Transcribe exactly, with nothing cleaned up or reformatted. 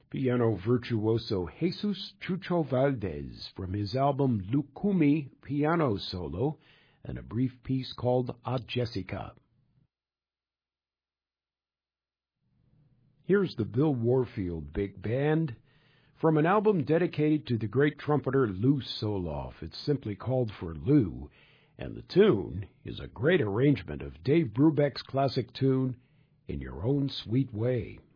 piano virtuoso Jesus Chucho Valdez from his album Lucumi Piano Solo, and a brief piece called A Jessica. Here's the Bill Warfield Big Band from an album dedicated to the great trumpeter Lou Soloff. It's simply called For Lou, and the tune is a great arrangement of Dave Brubeck's classic tune, In Your Own Sweet Way.